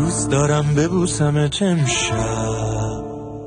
دوست دارم ببوسمت امشب.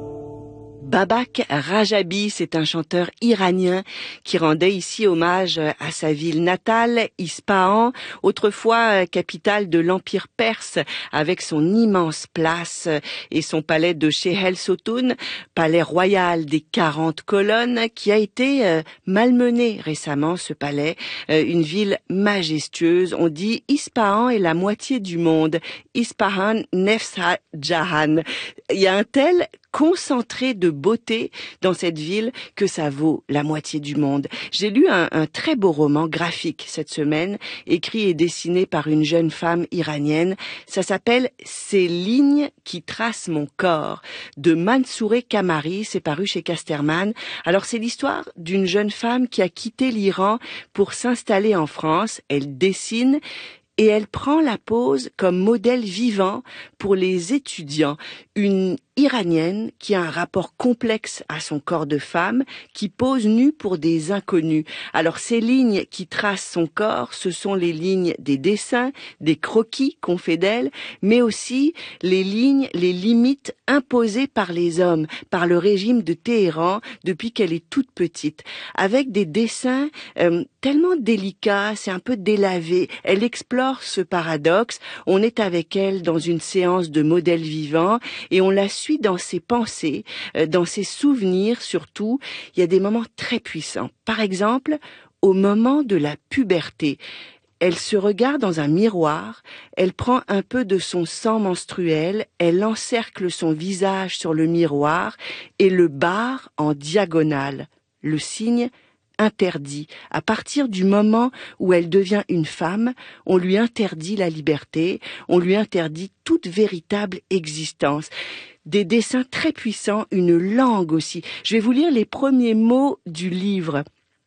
Babak Rajabi, c'est un chanteur iranien qui rendait ici hommage à sa ville natale, Ispahan, autrefois capitale de l'Empire perse, avec son immense place et son palais de Chehel Sotoun, palais royal des 40 colonnes, qui a été malmené récemment, ce palais. Une ville majestueuse. On dit Ispahan est la moitié du monde. Ispahan nefsa jahan. Il y a un tel concentré de beauté dans cette ville que ça vaut la moitié du monde. J'ai lu un très beau roman graphique cette semaine, écrit et dessiné par une jeune femme iranienne. Ça s'appelle « Ces lignes qui tracent mon corps » de Mansoureh Kamari, c'est paru chez Casterman. Alors c'est l'histoire d'une jeune femme qui a quitté l'Iran pour s'installer en France. Elle dessine et elle prend la pose comme modèle vivant pour les étudiants. Une Iranienne qui a un rapport complexe à son corps de femme, qui pose nue pour des inconnus. Alors ces lignes qui tracent son corps, ce sont les lignes des dessins, des croquis qu'on fait d'elle, mais aussi les lignes, les limites imposées par les hommes, par le régime de Téhéran depuis qu'elle est toute petite, avec des dessins tellement délicats, c'est un peu délavé. Elle explore ce paradoxe. On est avec elle dans une séance de modèles vivants et on la suit dans ses pensées, dans ses souvenirs surtout. Il y a des moments très puissants. Par exemple, au moment de la puberté, elle se regarde dans un miroir, elle prend un peu de son sang menstruel, elle encercle son visage sur le miroir et le barre en diagonale. Le signe interdit. À partir du moment où elle devient une femme, on lui interdit la liberté, on lui interdit toute véritable existence. Des dessins très puissants, une langue aussi. Je vais vous lire les premiers mots du livre.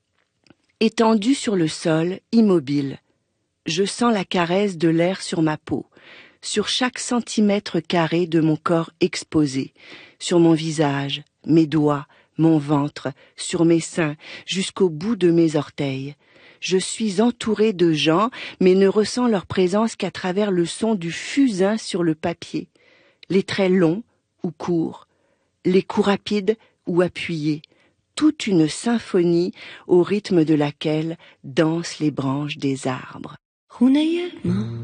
Étendu sur le sol, immobile. Je sens la caresse de l'air sur ma peau, sur chaque centimètre carré de mon corps exposé, sur mon visage, mes doigts, mon ventre, sur mes seins, jusqu'au bout de mes orteils. Je suis entourée de gens, mais ne ressens leur présence qu'à travers le son du fusain sur le papier. Les traits longs ou courts, les coups rapides ou appuyés, toute une symphonie au rythme de laquelle dansent les branches des arbres.